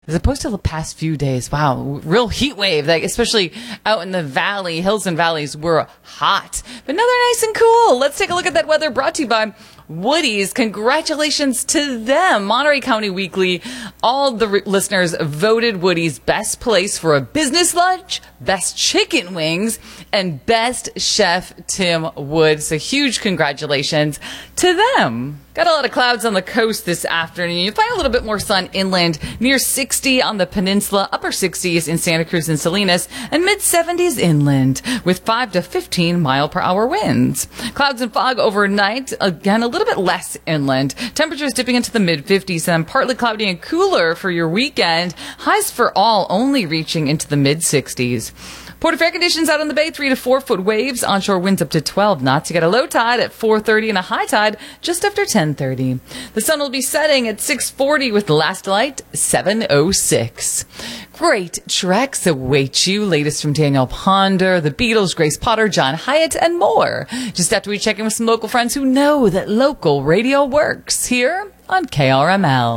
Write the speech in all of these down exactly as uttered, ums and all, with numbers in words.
As opposed to the past few days, wow, real heat wave, like especially out in the valley, hills and valleys were hot. But now they're nice and cool. Let's take a look at that weather brought to you by Woody's. Congratulations to them. Monterey County Weekly, all the re- listeners voted Woody's best place for a business lunch, best chicken wings, and best chef Tim Wood. So huge congratulations to them. Got a lot of clouds on the coast this afternoon. You find a little bit more sun inland, near sixty on the peninsula, upper sixties in Santa Cruz and Salinas, and mid seventies inland with five to fifteen mile per hour winds. Clouds and fog overnight, again a little bit less inland. Temperatures dipping into the mid fifties and partly cloudy and cooler for your weekend. Highs for all only reaching into the mid sixties. Port of fair conditions out on the bay, three to four foot waves, onshore winds up to twelve knots. You got a low tide at four thirty and a high tide just after ten thirty. The sun will be setting at six forty with the last light seven oh six. Great treks await you. Latest from Daniel Ponder, the Beatles, Grace Potter, John Hyatt, and more. Just after we check in with some local friends who know that local radio works here on K R M L.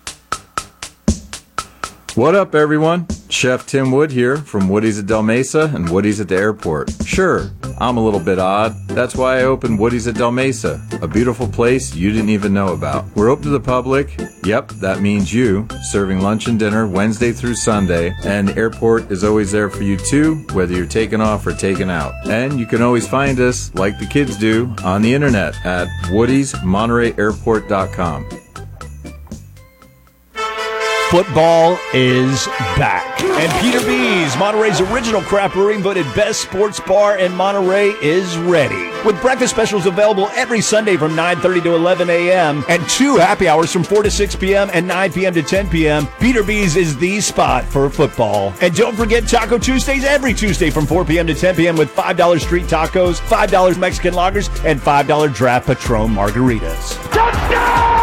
What up, everyone? Chef Tim Wood here from Woody's at Del Mesa and Woody's at the airport. Sure, I'm a little bit odd. That's why I opened Woody's at Del Mesa, a beautiful place you didn't even know about. We're open to the public. Yep, that means you, serving lunch and dinner Wednesday through Sunday, and the airport is always there for you too, whether you're taking off or taking out. And you can always find us, like the kids do, on the internet at woodys monterey airport dot com. Football is back. And Peter B's, Monterey's original craft brewing, voted best sports bar in Monterey, is ready. With breakfast specials available every Sunday from nine thirty to eleven a.m. and two happy hours from four to six p.m. and nine p.m. to ten p.m., Peter B's is the spot for football. And don't forget Taco Tuesdays every Tuesday from four p.m. to ten p.m. with five dollars street tacos, five dollars Mexican lagers, and five dollars draft Patron margaritas. Touchdown!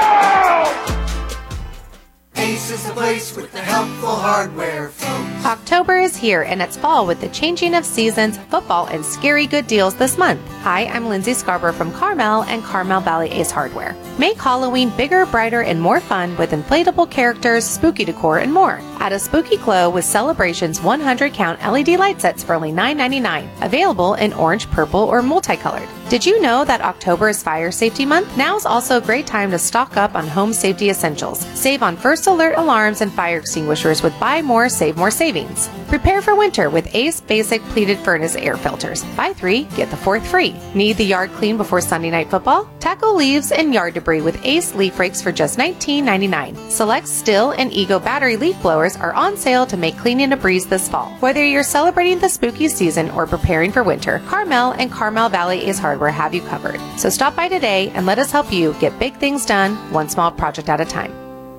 Ace is the place with the helpful hardware, folks. October is here, and it's fall with the changing of seasons, football, and scary good deals this month. Hi, I'm Lindsay Scarborough from Carmel and Carmel Valley Ace Hardware. Make Halloween bigger, brighter, and more fun with inflatable characters, spooky decor, and more. Add a spooky glow with Celebration's one hundred count L E D light sets for only nine ninety-nine. Available in orange, purple, or multicolored. Did you know that October is Fire Safety Month? Now's also a great time to stock up on home safety essentials. Save on first alert alarms and fire extinguishers with Buy More, Save More savings. Prepare for winter with Ace Basic Pleated Furnace Air Filters. Buy three, get the fourth free. Need the yard clean before Sunday Night Football? Tackle leaves and yard debris with Ace Leaf Rakes for just nineteen ninety-nine. Select Stihl and Ego battery leaf blowers are on sale to make cleaning a breeze this fall. Whether you're celebrating the spooky season or preparing for winter, Carmel and Carmel Valley Ace Hardware have you covered. So stop by today and let us help you get big things done, one small project at a time.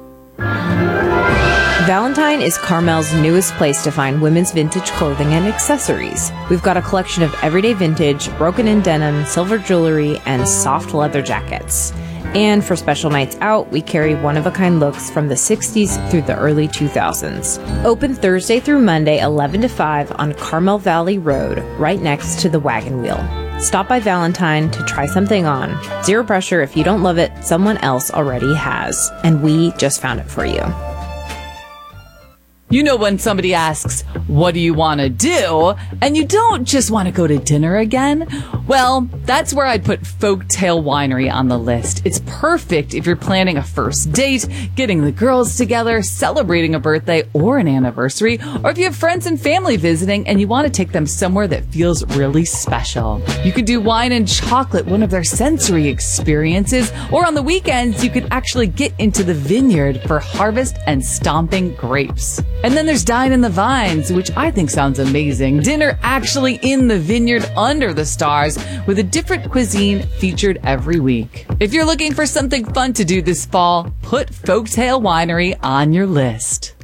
Valentine is Carmel's newest place to find women's vintage clothing and accessories. We've got a collection of everyday vintage, broken-in denim, silver jewelry, and soft leather jackets. And for special nights out, we carry one-of-a-kind looks from the sixties through the early two thousands. Open Thursday through Monday, eleven to five on Carmel Valley Road, right next to the Wagon Wheel. Stop by Valentine to try something on. Zero pressure. If you don't love it, someone else already has. And we just found it for you. You know when somebody asks, what do you want to do? And you don't just want to go to dinner again? Well, that's where I'd put Folktail Winery on the list. It's perfect if you're planning a first date, getting the girls together, celebrating a birthday or an anniversary, or if you have friends and family visiting and you want to take them somewhere that feels really special. You could do wine and chocolate, one of their sensory experiences, or on the weekends, you could actually get into the vineyard for harvest and stomping grapes. And then there's Dine in the Vines, which I think sounds amazing. Dinner actually in the vineyard under the stars with a different cuisine featured every week. If you're looking for something fun to do this fall, put Folktail Winery on your list.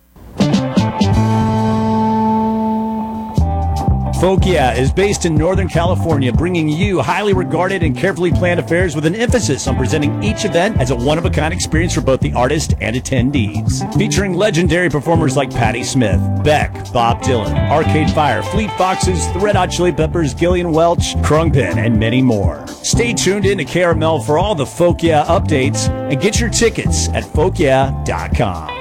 Folkia is based in Northern California, bringing you highly regarded and carefully planned affairs with an emphasis on presenting each event as a one-of-a-kind experience for both the artist and attendees. Featuring legendary performers like Patti Smith, Beck, Bob Dylan, Arcade Fire, Fleet Foxes, the Red Hot Chili Peppers, Gillian Welch, Krungpen, and many more. Stay tuned in to K R M L for all the Folkia updates and get your tickets at folkia dot com.